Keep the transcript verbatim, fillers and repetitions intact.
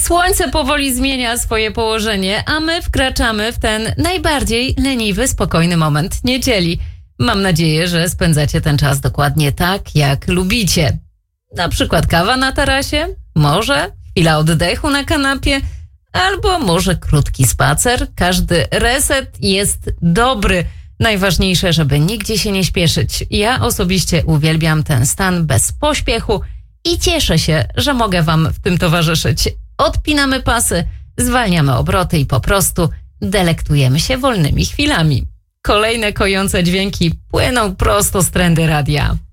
Słońce powoli zmienia swoje położenie, a my wkraczamy w ten najbardziej leniwy, spokojny moment niedzieli. Mam nadzieję, że spędzacie ten czas dokładnie tak, jak lubicie. Na przykład kawa na tarasie, może chwila oddechu na kanapie, albo może krótki spacer. Każdy reset jest dobry. Najważniejsze, żeby nigdzie się nie śpieszyć. Ja osobiście uwielbiam ten stan bez pośpiechu i cieszę się, że mogę wam w tym towarzyszyć. Odpinamy pasy, zwalniamy obroty i po prostu delektujemy się wolnymi chwilami. Kolejne kojące dźwięki płyną prosto z Trendy Radia.